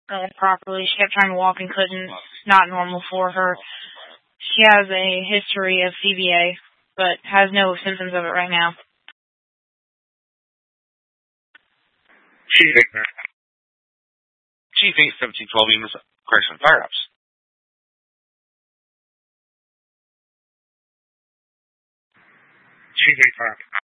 properly. She kept trying to walk and couldn't. Not normal for her. She has a history of CVA, but has no symptoms of it right now. Chief 81712 units, Chrysler Fire Ops. Chief 8 Fire.